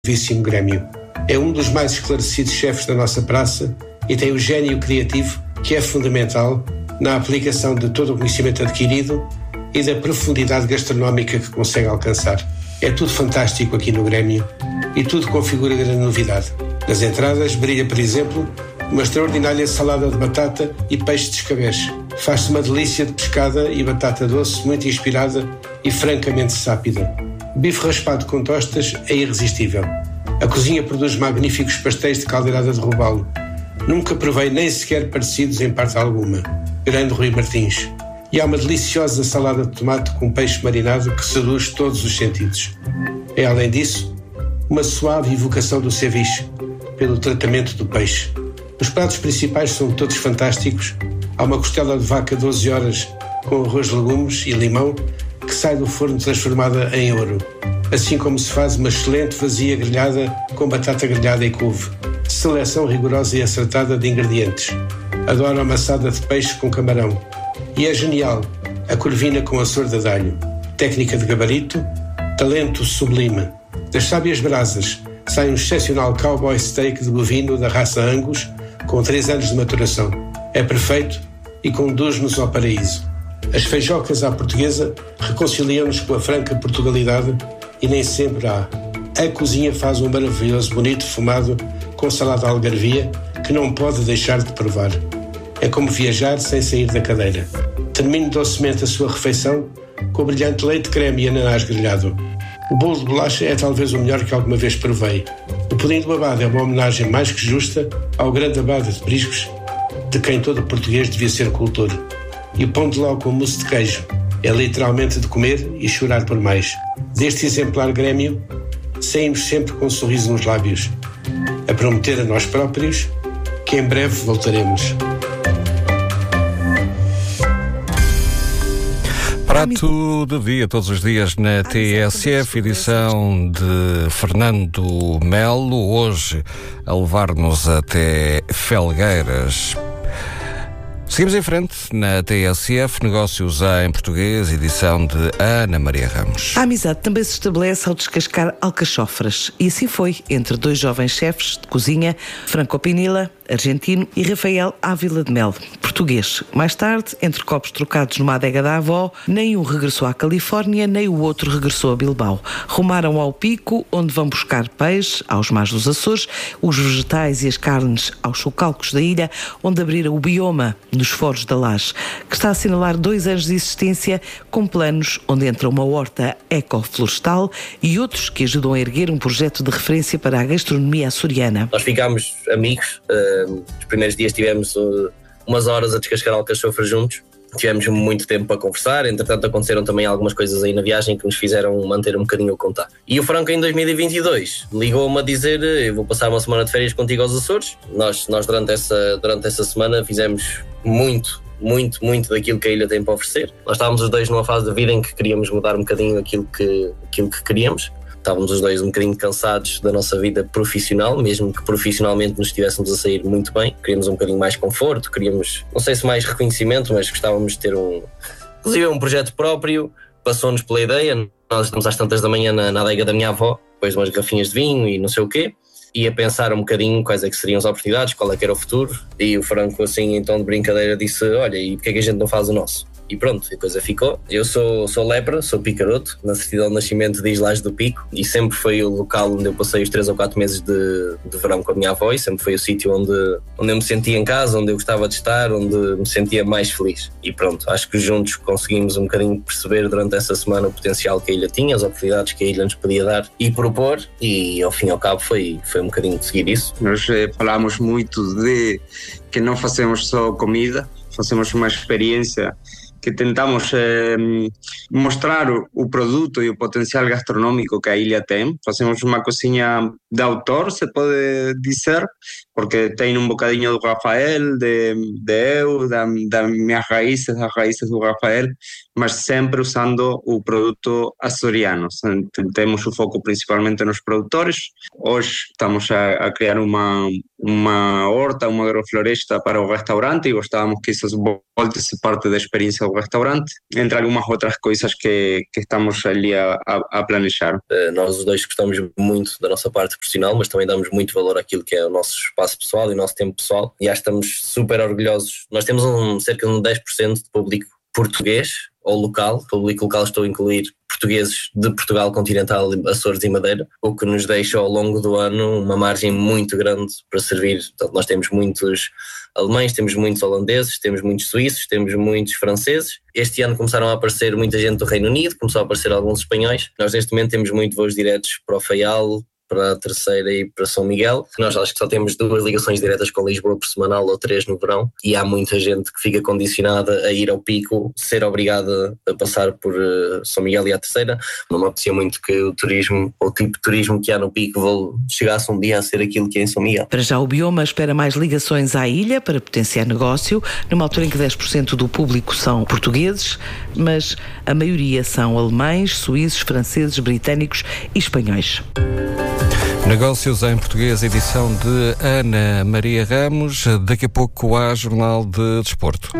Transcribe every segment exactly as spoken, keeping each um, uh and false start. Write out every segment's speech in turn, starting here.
novíssimo Grêmio. É um dos mais esclarecidos chefes da nossa praça e tem o gênio criativo que é fundamental na aplicação de todo o conhecimento adquirido e da profundidade gastronómica que consegue alcançar. É tudo fantástico aqui no Grêmio e tudo configura grande novidade. Nas entradas brilha, por exemplo, uma extraordinária salada de batata e peixe de escabeche. Faz-se uma delícia de pescada e batata doce muito inspirada e francamente sápida. Bife raspado com tostas é irresistível. A cozinha produz magníficos pastéis de caldeirada de robalo. Nunca provei nem sequer parecidos em parte alguma. Grande Rui Martins. E há uma deliciosa salada de tomate com peixe marinado que seduz todos os sentidos. É, além disso, uma suave evocação do ceviche, pelo tratamento do peixe. Os pratos principais são todos fantásticos. Há uma costela de vaca doze horas com arroz de legumes e limão que sai do forno transformada em ouro. Assim como se faz uma excelente vazia grelhada com batata grelhada e couve. Seleção rigorosa e acertada de ingredientes. Adoro a amassada de peixe com camarão. E é genial a corvina com açor de alho. Técnica de gabarito, talento sublime. Das sábias brasas sai um excepcional cowboy steak de bovino da raça Angus com três anos de maturação. É perfeito e conduz-nos ao paraíso. As feijocas à portuguesa reconciliam-nos com a franca Portugalidade e nem sempre há. A cozinha faz um maravilhoso bonito fumado com salada algarvia que não pode deixar de provar. É como viajar sem sair da cadeira. Termine docemente a sua refeição com o brilhante leite creme e ananás grelhado. O bolo de bolacha é talvez o melhor que alguma vez provei. O pudim do abade é uma homenagem mais que justa ao grande abade de Priscos, de quem todo português devia ser cultor. E o pão de ló com mousse de queijo é literalmente de comer e chorar por mais. Deste exemplar Grêmio, saímos sempre com um sorriso nos lábios, a prometer a nós próprios que em breve voltaremos. Prato do dia, todos os dias na T S F, edição de Fernando Melo, hoje a levar-nos até Felgueiras. Seguimos em frente na T S F, Negócios em Português, edição de Ana Maria Ramos. A amizade também se estabelece ao descascar alcachofras. E assim foi entre dois jovens chefes de cozinha, Franco Pinilla, argentino, e Rafael Ávila de Melo, português. Mais tarde, entre copos trocados numa adega da avó, nem um regressou à Califórnia, nem o outro regressou a Bilbao. Rumaram ao Pico, onde vão buscar peixe, aos mares dos Açores, os vegetais e as carnes aos socalcos da ilha, onde abriram o bioma, nos Foros da Laje, que está a assinalar dois anos de existência, com planos onde entra uma horta ecoflorestal e outros que ajudam a erguer um projeto de referência para a gastronomia açoriana. Nós ficámos amigos. Uh, os primeiros dias tivemos uh, umas horas a descascar alcachofras juntos. Tivemos muito tempo para conversar, entretanto aconteceram também algumas coisas aí na viagem que nos fizeram manter um bocadinho o contato. E o Franco em dois mil e vinte e dois ligou-me a dizer: eu vou passar uma semana de férias contigo aos Açores. Nós, nós durante, essa, durante essa semana fizemos muito, muito, muito daquilo que a ilha tem para oferecer. Nós estávamos os dois numa fase de vida em que queríamos mudar um bocadinho aquilo que, aquilo que queríamos. Estávamos os dois um bocadinho cansados da nossa vida profissional, mesmo que profissionalmente nos estivéssemos a sair muito bem. Queríamos um bocadinho mais conforto, queríamos, não sei se mais reconhecimento, mas gostávamos de ter um, inclusive um projeto próprio. Passou-nos pela ideia. Nós estamos às tantas da manhã na, na adega da minha avó, depois de umas garrafinhas de vinho e não sei o quê, e a pensar um bocadinho quais é que seriam as oportunidades, qual é que era o futuro. E o Franco, assim, em tom de brincadeira, disse: olha, e porque é que a gente não faz o nosso? E pronto, a coisa ficou. Eu sou, sou lepra, sou picaroto, na certidão de nascimento diz Laje do Pico, e sempre foi o local onde eu passei os três ou quatro meses de, de verão com a minha avó, e sempre foi o sítio onde, onde eu me sentia em casa, onde eu gostava de estar, onde me sentia mais feliz. E pronto, acho que juntos conseguimos um bocadinho perceber durante essa semana o potencial que a ilha tinha, as oportunidades que a ilha nos podia dar e propor, e ao fim e ao cabo foi, foi um bocadinho de seguir isso. Nós eh, falamos muito de que não fazemos só comida, fazemos uma experiência que tentamos eh, mostrar o, o produto e o potencial gastronómico que a ilha tem. Fazemos uma cozinha de autor, se pode dizer, porque tem um bocadinho do Rafael, de, de eu, da, das minhas raízes, das raízes do Rafael, mas sempre usando o produto açoriano. Temos o foco principalmente nos produtores. Hoje estamos a, a criar uma, uma horta, uma agrofloresta para o restaurante e gostávamos que isso volte a ser parte da experiência do restaurante, entre algumas outras coisas que, que estamos ali a, a, a planejar. Uh, nós os dois gostamos muito da nossa parte profissional, mas também damos muito valor àquilo que é o nosso espaço pessoal e o nosso tempo pessoal, e acho que estamos super orgulhosos. Nós temos um, cerca de um dez por cento de público português ou local. Público local estou a incluir portugueses de Portugal continental, Açores e Madeira, o que nos deixa ao longo do ano uma margem muito grande para servir. Portanto, nós temos muitos alemães, temos muitos holandeses, temos muitos suíços, temos muitos franceses. Este ano começaram a aparecer muita gente do Reino Unido, começou a aparecer alguns espanhóis. Nós neste momento temos muitos voos diretos para o Faial, para a Terceira e para São Miguel. Nós acho que só temos duas ligações diretas com Lisboa por semanal ou três no verão, e há muita gente que fica condicionada a ir ao Pico, ser obrigada a passar por uh, São Miguel e a Terceira. Não me apetecia muito que o turismo, o tipo de turismo que há no Pico, chegasse um dia a ser aquilo que é em São Miguel. Para já o Bioma espera mais ligações à ilha para potenciar negócio, numa altura em que dez por cento do público são portugueses, mas a maioria são alemães, suíços, franceses, britânicos e espanhóis. Negócios em Português, edição de Ana Maria Ramos. Daqui a pouco há Jornal de Desporto.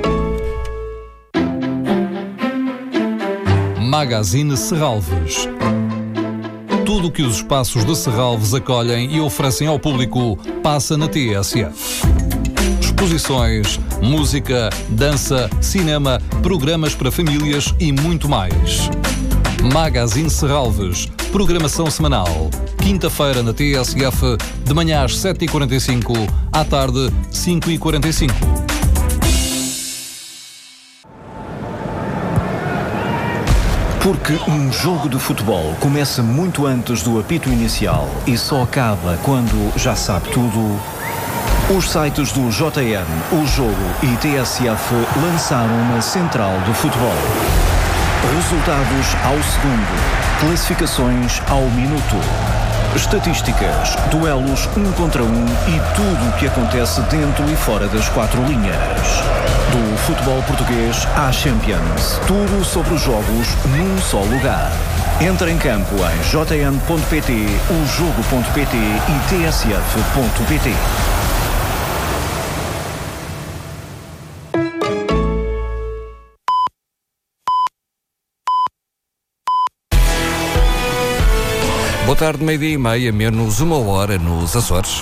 Magazine Serralves. Tudo o que os espaços de Serralves acolhem e oferecem ao público passa na T S F. Exposições, música, dança, cinema, programas para famílias e muito mais. Magazine Serralves, programação semanal. Quinta-feira na T S F, de manhã às sete e quarenta e cinco, à tarde cinco e quarenta e cinco. Porque um jogo de futebol começa muito antes do apito inicial e só acaba quando já sabe tudo, os sites do J N, O Jogo e T S F lançaram uma central do futebol. Resultados ao segundo, classificações ao minuto, estatísticas, duelos um contra um e tudo o que acontece dentro e fora das quatro linhas. Do futebol português à Champions, tudo sobre os jogos num só lugar. Entra em campo em j n ponto p t, o jogo ponto p t e t s f ponto p t. Boa tarde, meio-dia e meia, menos uma hora nos Açores.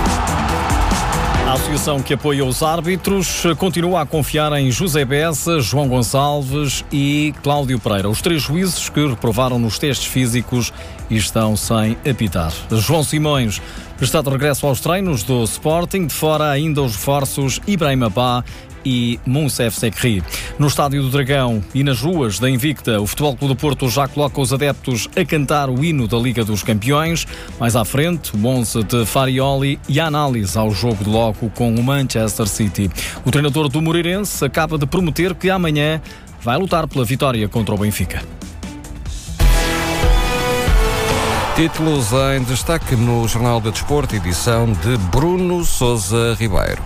A associação que apoia os árbitros continua a confiar em José Bessa, João Gonçalves e Cláudio Pereira, os três juízes que reprovaram nos testes físicos e estão sem apitar. João Simões está de regresso aos treinos do Sporting, de fora ainda os reforços Ibrahim Abá e Moussef Sekri. No Estádio do Dragão e nas ruas da Invicta, o Futebol Clube do Porto já coloca os adeptos a cantar o hino da Liga dos Campeões. Mais à frente, o onze de Farioli e a análise ao jogo de logo com o Manchester City. O treinador do Moreirense acaba de prometer que amanhã vai lutar pela vitória contra o Benfica. Títulos em destaque no Jornal de Desporto, edição de Bruno Sousa Ribeiro.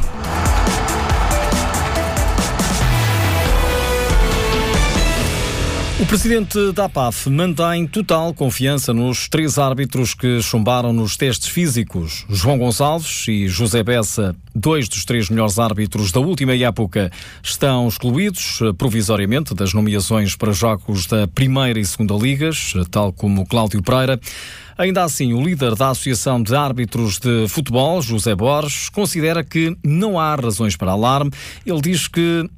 O presidente da A P A F mantém total confiança nos três árbitros que chumbaram nos testes físicos. João Gonçalves e José Bessa, dois dos três melhores árbitros da última época, estão excluídos provisoriamente das nomeações para jogos da Primeira e Segunda Ligas, tal como Cláudio Pereira. Ainda assim, o líder da Associação de Árbitros de Futebol, José Borges, considera que não há razões para alarme. Ele diz que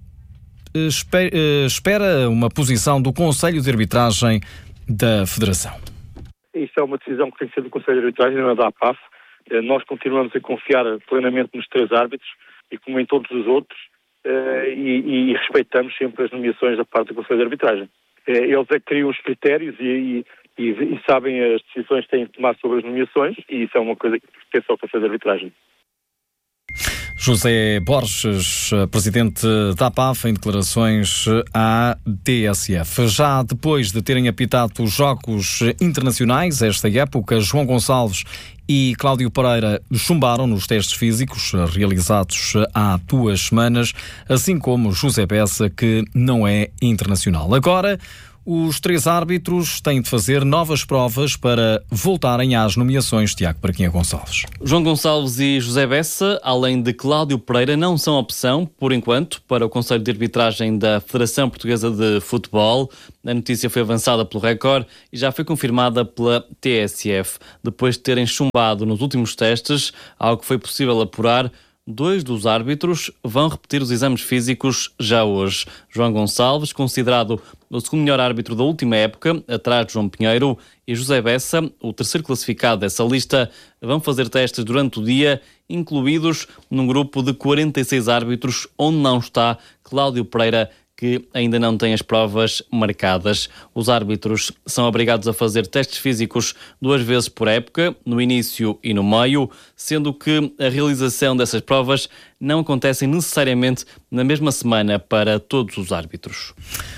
espera uma posição do Conselho de Arbitragem da Federação. Isso é uma decisão que tem que ser do Conselho de Arbitragem, não é da A P A F. Nós continuamos a confiar plenamente nos três árbitros e como em todos os outros e, e respeitamos sempre as nomeações da parte do Conselho de Arbitragem. Eles é que criam os critérios e, e, e sabem as decisões que têm de tomar sobre as nomeações e isso é uma coisa que pertence ao Conselho de Arbitragem. José Borges, presidente da A P A F, em declarações à T S F. Já depois de terem apitado os Jogos Internacionais, esta época, João Gonçalves e Cláudio Pereira chumbaram nos testes físicos realizados há duas semanas, assim como José Bessa, que não é internacional. Agora, os três árbitros têm de fazer novas provas para voltarem às nomeações. Tiago Braquinha Gonçalves. João Gonçalves e José Bessa, além de Cláudio Pereira, não são opção, por enquanto, para o Conselho de Arbitragem da Federação Portuguesa de Futebol. A notícia foi avançada pelo Record e já foi confirmada pela T S F. Depois de terem chumbado nos últimos testes, algo que foi possível apurar, dois dos árbitros vão repetir os exames físicos já hoje. João Gonçalves, considerado o segundo melhor árbitro da última época, atrás de João Pinheiro, e José Bessa, o terceiro classificado dessa lista, vão fazer testes durante o dia, incluídos num grupo de quarenta e seis árbitros, onde não está Cláudio Pereira, que ainda não tem as provas marcadas. Os árbitros são obrigados a fazer testes físicos duas vezes por época, no início e no meio, sendo que a realização dessas provas não acontecem necessariamente na mesma semana para todos os árbitros.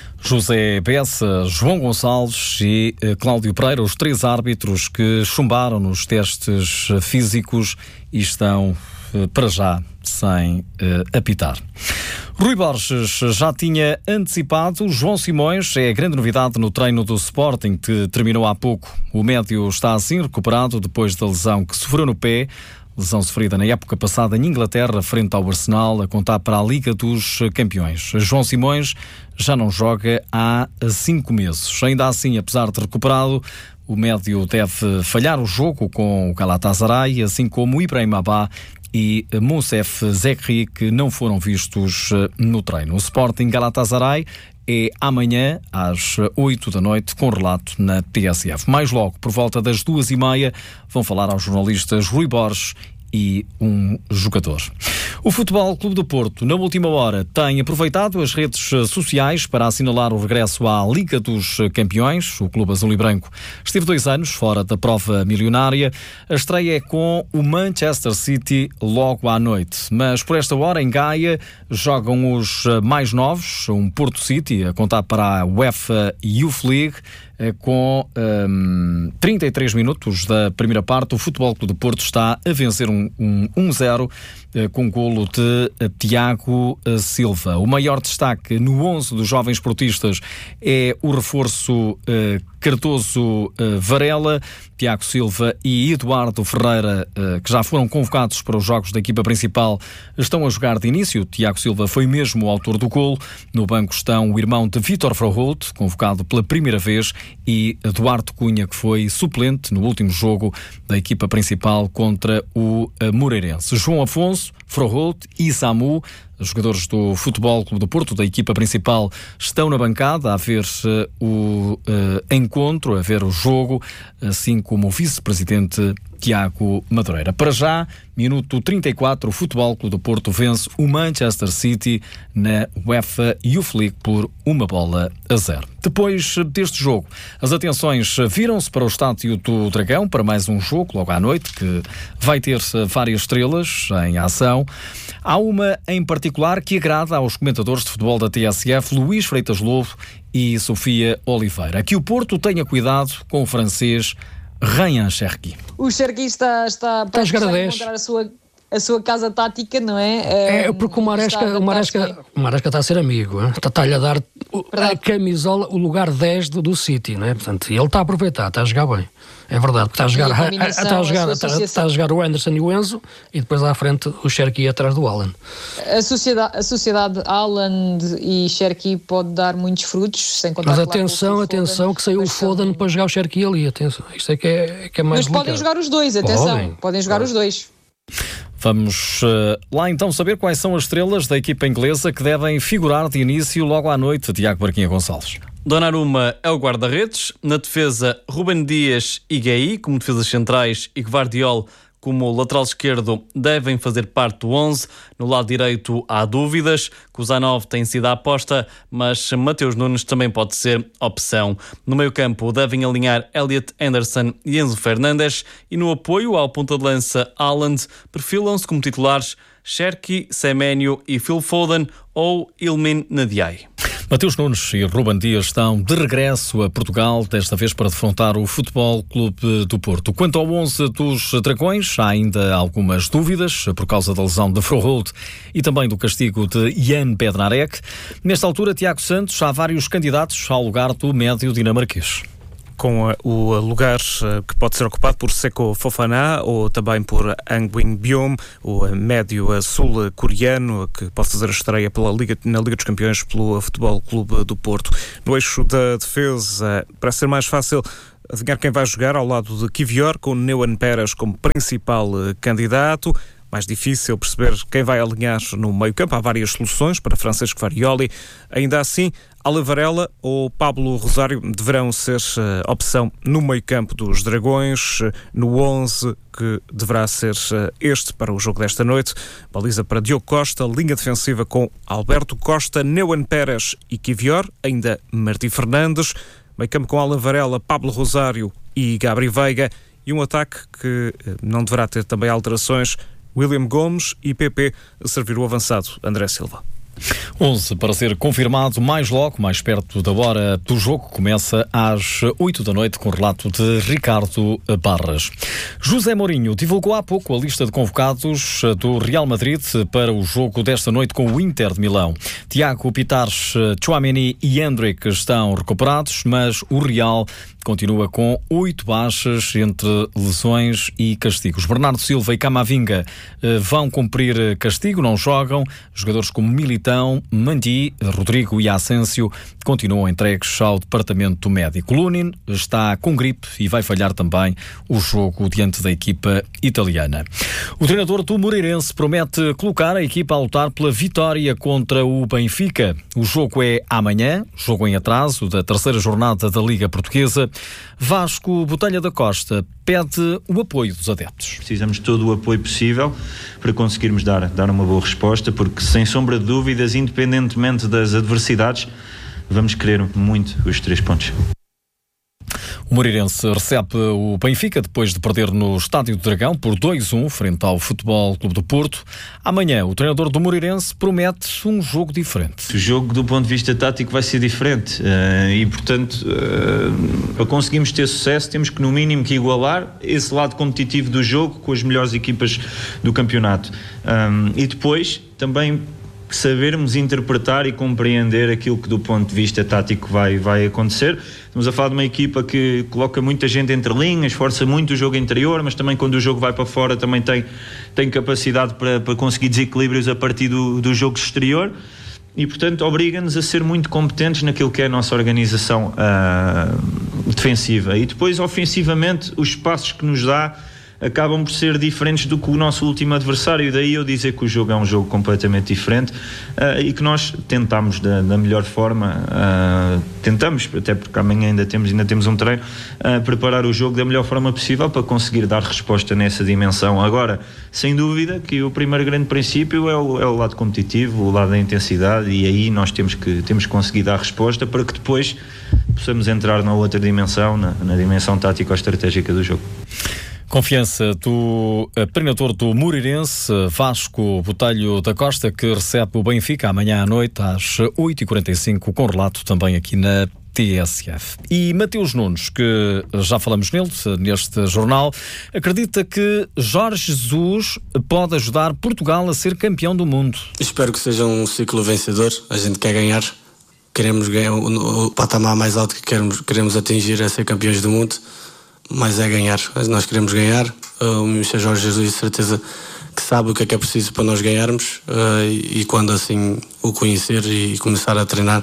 José Bessa, João Gonçalves e Cláudio Pereira, os três árbitros que chumbaram nos testes físicos e estão, para já, sem uh, apitar. Rui Borges já tinha antecipado. João Simões é a grande novidade no treino do Sporting, que terminou há pouco. O médio está assim recuperado depois da lesão que sofreu no pé, lesão sofrida na época passada em Inglaterra, frente ao Arsenal, a contar para a Liga dos Campeões. João Simões já não joga há cinco meses. Ainda assim, apesar de recuperado, o médio deve falhar o jogo com o Galatasaray, assim como o Ibrahim Abá e Moussef Zekri, que não foram vistos no treino. O Sporting Galatasaray é amanhã às oito da noite, com relato na T S F. Mais logo, por volta das duas e meia, vão falar aos jornalistas Rui Borges e um jogador. O Futebol Clube do Porto, na última hora, tem aproveitado as redes sociais para assinalar o regresso à Liga dos Campeões. O Clube Azul e Branco esteve dois anos fora da prova milionária. A estreia é com o Manchester City logo à noite. Mas por esta hora, em Gaia, jogam os mais novos, um Porto City, a contar para a UEFA Youth League, com um, trinta e três minutos da primeira parte. O Futebol Clube do Porto está a vencer um, um, um zero com golo de Tiago Silva. O maior destaque no onze dos jovens portistas é o reforço uh, Cardoso uh, Varela, Tiago Silva e Eduardo Ferreira, uh, que já foram convocados para os jogos da equipa principal, estão a jogar de início. Tiago Silva foi mesmo o autor do golo. No banco estão o irmão de Vítor Froholt, convocado pela primeira vez, e Eduardo Cunha, que foi suplente no último jogo da equipa principal contra o Moreirense. João Afonso, Froholt e Samu, jogadores do Futebol Clube do Porto, da equipa principal, estão na bancada a ver uh, o uh, encontro, a ver o jogo, assim como o vice-presidente Tiago Madureira. Para já, minuto trinta e quatro, o Futebol Clube do Porto vence o Manchester City na UEFA Youth League por uma bola a zero. Depois deste jogo, as atenções viram-se para o Estádio do Dragão, para mais um jogo, logo à noite, que vai ter várias estrelas em ação. Há uma em particular que agrada aos comentadores de futebol da T S F, Luís Freitas Lobo e Sofia Oliveira. Que o Porto tenha cuidado com o francês Ryan Cherki. O Cherki está, está, está a jogar a dez. Encontrar a sua, a sua casa tática, não é? É porque o Maresca, o Maresca, o Maresca está a ser amigo, hein? Está-lhe a dar a camisola, o lugar dez do, do City, não é? Portanto, ele está a aproveitar, está a jogar bem. É verdade, está a jogar, a, a, está a jogar, está, está a jogar o Anderson e o Enzo, e depois à frente o Cherki atrás do Alan. A sociedade, a sociedade Alan e Cherki pode dar muitos frutos, sem contar. Mas atenção, atenção, Foden, que saiu o Foden são... para jogar o Cherki ali, atenção, isto é que é, que é mais Mas delicado. Podem jogar os dois, atenção, podem, podem jogar podem. os dois. Vamos uh, lá então saber quais são as estrelas da equipa inglesa que devem figurar de início logo à noite. Tiago Barquinha Gonçalves. Donnarumma é o guarda-redes, na defesa Ruben Dias e Gueye como defesas centrais e Gvardiol como lateral esquerdo devem fazer parte do onze. No lado direito há dúvidas. Kuzanov tem sido a aposta, mas Mateus Nunes também pode ser opção. No meio-campo devem alinhar Elliot Anderson e Enzo Fernandes, e no apoio ao ponta de lança Haaland perfilam-se como titulares Cherki, Semenyo e Phil Foden ou Ilmin Ndiaye. Mateus Nunes e Ruben Dias estão de regresso a Portugal, desta vez para defrontar o Futebol Clube do Porto. Quanto ao onze dos Dragões, há ainda algumas dúvidas por causa da lesão de Froholt e também do castigo de Jan Bednarek. Nesta altura, Tiago Santos, há vários candidatos ao lugar do médio dinamarquês. Com o lugar que pode ser ocupado por Seko Fofana ou também por Angwin Byom, o médio sul-coreano que pode fazer a estreia pela Liga, na Liga dos Campeões pelo Futebol Clube do Porto. No eixo da defesa, para ser mais fácil adivinhar quem vai jogar ao lado de Kivior, com Neuan Peras como principal candidato. Mais difícil perceber quem vai alinhar no meio-campo. Há várias soluções para Francesco Varioli. Ainda assim, Ala Varela ou Pablo Rosário deverão ser uh, opção no meio-campo dos Dragões, uh, no onze que deverá ser uh, este para o jogo desta noite. Baliza para Diogo Costa, linha defensiva com Alberto Costa, Neuan Peras e Kivior, ainda Martim Fernandes, meio-campo com Ala Varela, Pablo Rosário e Gabri Veiga, e um ataque que uh, não deverá ter também alterações. William Gomes e P P a servir o avançado André Silva. onze para ser confirmado mais logo, mais perto da hora do jogo, começa às oito da noite com o relato de Ricardo Barras. José Mourinho divulgou há pouco a lista de convocados do Real Madrid para o jogo desta noite com o Inter de Milão. Tiago Pitares, Tchouaméni e Hendrick estão recuperados, mas o Real continua com oito baixas entre lesões e castigos. Bernardo Silva e Camavinga eh, vão cumprir castigo, não jogam. Jogadores como Militão, Mandi, Rodrigo e Asensio continuam entregues ao departamento médico. Lunin está com gripe e vai falhar também o jogo diante da equipa italiana. O treinador do Moreirense promete colocar a equipa a lutar pela vitória contra o Benfica. O jogo é amanhã, jogo em atraso da terceira jornada da Liga Portuguesa. Vasco Botelho da Costa pede o apoio dos adeptos. Precisamos de todo o apoio possível para conseguirmos dar, dar uma boa resposta, porque sem sombra de dúvidas, independentemente das adversidades, vamos querer muito os três pontos. O Moreirense recebe o Benfica depois de perder no Estádio do Dragão por dois a um frente ao Futebol Clube do Porto. Amanhã o treinador do Moreirense promete um jogo diferente. O jogo do ponto de vista tático vai ser diferente uh, e portanto uh, para conseguirmos ter sucesso temos que no mínimo que igualar esse lado competitivo do jogo com as melhores equipas do campeonato um, e depois também sabermos interpretar e compreender aquilo que do ponto de vista tático vai, vai acontecer. Estamos a falar de uma equipa que coloca muita gente entre linhas, força muito o jogo interior, mas também quando o jogo vai para fora também tem, tem capacidade para, para conseguir desequilíbrios a partir do, do jogo exterior e portanto obriga-nos a ser muito competentes naquilo que é a nossa organização uh, defensiva e depois ofensivamente os espaços que nos dá acabam por ser diferentes do que o nosso último adversário, daí eu dizer que o jogo é um jogo completamente diferente uh, e que nós tentamos da, da melhor forma, uh, tentamos, até porque amanhã ainda temos, ainda temos um treino, uh, preparar o jogo da melhor forma possível para conseguir dar resposta nessa dimensão. Agora, sem dúvida que o primeiro grande princípio é o, é o lado competitivo, o lado da intensidade e aí nós temos que, temos que conseguir dar resposta para que depois possamos entrar na outra dimensão, na, na dimensão tático-estratégica do jogo. Confiança do treinador do Moreirense, Vasco Botelho da Costa, que recebe o Benfica amanhã à noite às oito e quarenta e cinco, com relato também aqui na T S F. E Mateus Nunes, que já falamos nele neste jornal, acredita que Jorge Jesus pode ajudar Portugal a ser campeão do mundo. Espero que seja um ciclo vencedor. A gente quer ganhar, queremos ganhar o, o patamar mais alto que queremos, queremos atingir é ser campeões do mundo. Mas é ganhar, nós queremos ganhar. O mister Jorge Jesus, de certeza que sabe o que é que é preciso para nós ganharmos e quando assim o conhecer e começar a treinar,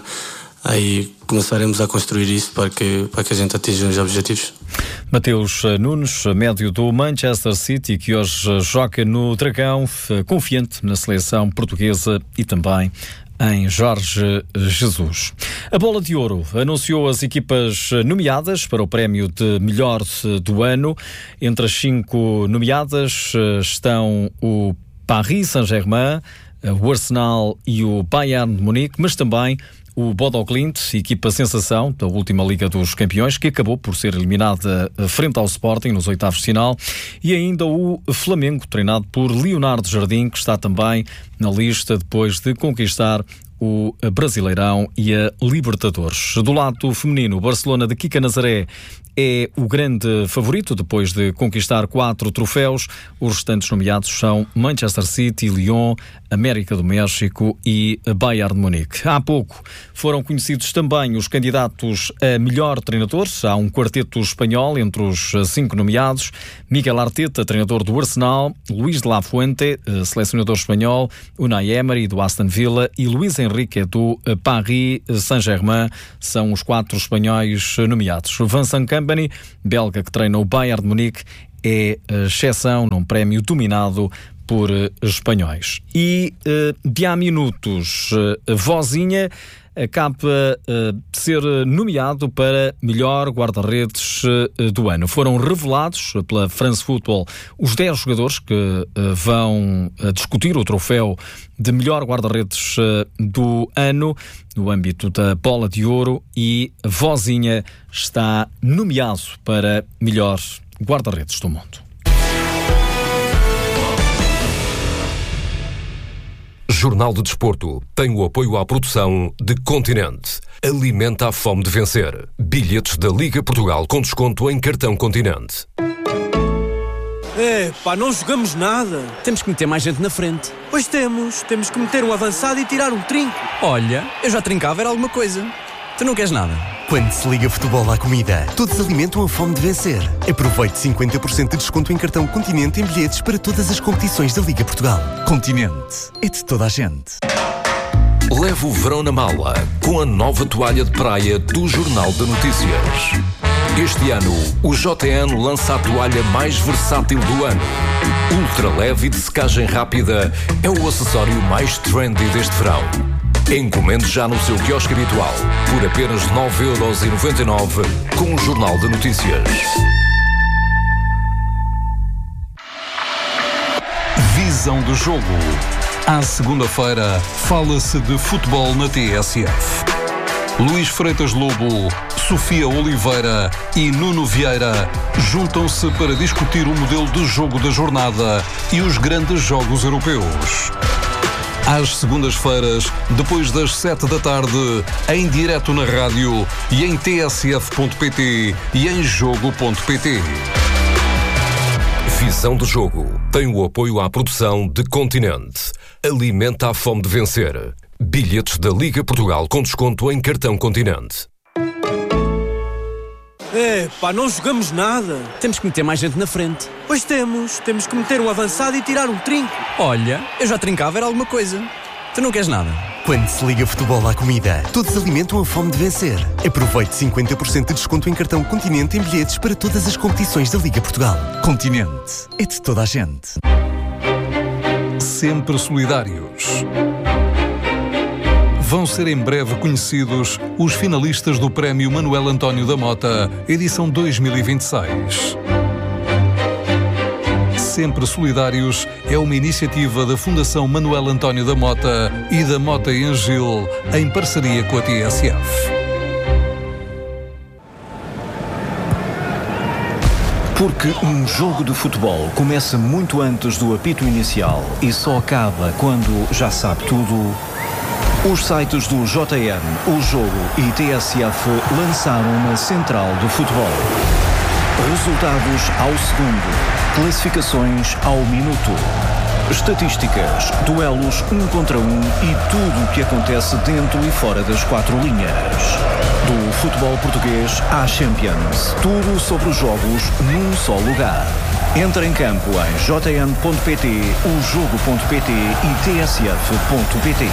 aí começaremos a construir isso para que, para que a gente atinja os objetivos. Mateus Nunes, médio do Manchester City, que hoje joga no Dragão, confiante na seleção portuguesa e também em Jorge Jesus. A Bola de Ouro anunciou as equipas nomeadas para o prémio de melhor do ano. Entre as cinco nomeadas estão o Paris Saint-Germain, o Arsenal e o Bayern de Munique, mas também o Bodo Glimt, equipa sensação da última Liga dos Campeões, que acabou por ser eliminada frente ao Sporting nos oitavos de final, e ainda o Flamengo, treinado por Leonardo Jardim, que está também na lista depois de conquistar o Brasileirão e a Libertadores. Do lado feminino, o Barcelona de Kika Nazaré é o grande favorito depois de conquistar quatro troféus. Os restantes nomeados são Manchester City, Lyon, América do México e Bayern de Munique. Há pouco foram conhecidos também os candidatos a melhor treinadores. Há um quarteto espanhol entre os cinco nomeados: Miguel Arteta, treinador do Arsenal, Luís de la Fuente, selecionador espanhol, Unai Emery do Aston Villa e Luís Enrique do Paris Saint-Germain. São os quatro espanhóis nomeados. Vincent Kompany, belga, que treina o Bayern de Munique, é a exceção num prémio dominado por espanhóis. E de há minutos, Vozinha acaba de ser nomeado para melhor guarda-redes do ano. Foram revelados pela France Football os dez jogadores que vão discutir o troféu de melhor guarda-redes do ano no âmbito da Bola de Ouro, e Vozinha está nomeado para melhor guarda-redes do mundo. Jornal de Desporto tem o apoio à produção de Continente. Alimenta a fome de vencer. Bilhetes da Liga Portugal com desconto em cartão Continente. É, pá, não jogamos nada. Temos que meter mais gente na frente. Pois temos. Temos que meter um avançado e tirar um trinco. Olha, eu já trincava, era alguma coisa. Tu não queres nada? Quando se liga futebol à comida, todos alimentam a fome de vencer. Aproveite cinquenta por cento de desconto em cartão Continente em bilhetes para todas as competições da Liga Portugal. Continente, é de toda a gente. Leve o verão na mala com a nova toalha de praia do Jornal de Notícias. Este ano, o J N lança a toalha mais versátil do ano. Ultra leve e de secagem rápida, é o acessório mais trendy deste verão. Encomende já no seu quiosque habitual por apenas nove euros e noventa e nove com o Jornal de Notícias. Visão do jogo. À segunda-feira, fala-se de futebol na T S F. Luís Freitas Lobo, Sofia Oliveira e Nuno Vieira juntam-se para discutir o modelo de jogo da jornada e os grandes jogos europeus. Às segundas-feiras, depois das sete da tarde, em direto na rádio e em t s f ponto p t e em jogo ponto p t. Visão do jogo tem o apoio à produção de Continente. Alimenta a fome de vencer. Bilhetes da Liga Portugal com desconto em cartão Continente. É, pá, não jogamos nada. Temos que meter mais gente na frente. Pois temos. Temos que meter um avançado e tirar um trinco. Olha, eu já trincava, era alguma coisa. Tu não queres nada? Quando se liga futebol à comida, todos alimentam a fome de vencer. Aproveite cinquenta por cento de desconto em cartão Continente em bilhetes para todas as competições da Liga Portugal. Continente, é de toda a gente. Sempre solidários. Vão ser em breve conhecidos os finalistas do Prémio Manuel António da Mota, edição dois mil e vinte e seis. Sempre Solidários é uma iniciativa da Fundação Manuel António da Mota e da Mota e Angil, em parceria com a T S F. Porque um jogo de futebol começa muito antes do apito inicial e só acaba quando já sabe tudo. Os sites do J N, O Jogo e T S F lançaram uma central do futebol. Resultados ao segundo, classificações ao minuto, estatísticas, duelos um contra um e tudo o que acontece dentro e fora das quatro linhas. Do futebol português à Champions, tudo sobre os jogos num só lugar. Entre em campo em j n ponto p t, o jogo ponto p t e t s f ponto p t.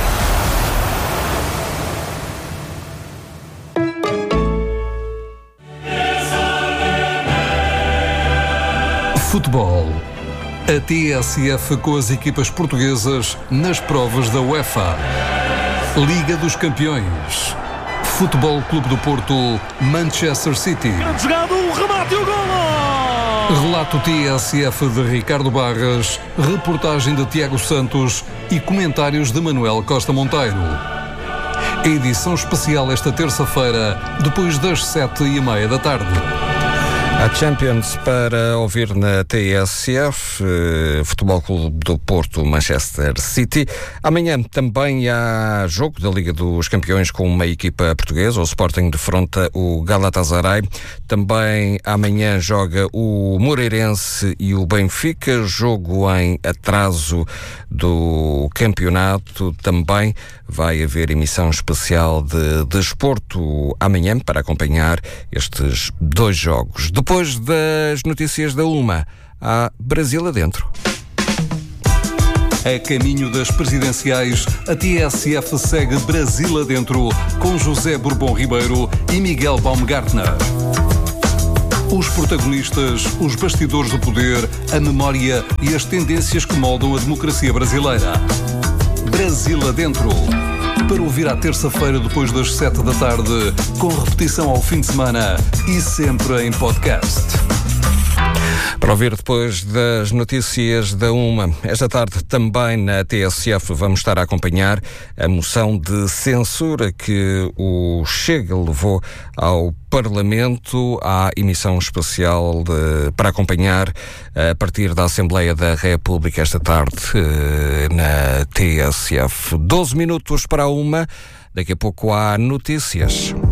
Futebol. A T S F com as equipas portuguesas nas provas da UEFA. Liga dos Campeões. Futebol Clube do Porto, Manchester City. Grande jogado, o remate e o golo! Relato T S F de Ricardo Barras, reportagem de Tiago Santos e comentários de Manuel Costa Monteiro. Edição especial esta terça-feira, depois das sete e meia da tarde. A Champions para ouvir na T S F, eh, Futebol Clube do Porto, Manchester City. Amanhã também há jogo da Liga dos Campeões com uma equipa portuguesa. O Sporting defronta o Galatasaray. Também amanhã joga o Moreirense e o Benfica. Jogo em atraso do campeonato. Também vai haver emissão especial de desporto amanhã para acompanhar estes dois jogos. Depois das notícias da Uma, há Brasil adentro. A caminho das presidenciais, a T S F segue Brasil adentro com José Bourbon Ribeiro e Miguel Baumgartner. Os protagonistas, os bastidores do poder, a memória e as tendências que moldam a democracia brasileira. Brasil adentro. Para ouvir à terça-feira depois das sete da tarde, com repetição ao fim de semana e sempre em podcast. Para ouvir depois das notícias da Uma, esta tarde também na T S F vamos estar a acompanhar a moção de censura que o Chega levou ao Parlamento. Há emissão especial de, para acompanhar a partir da Assembleia da República esta tarde na T S F. doze minutos para a Uma, daqui a pouco há notícias.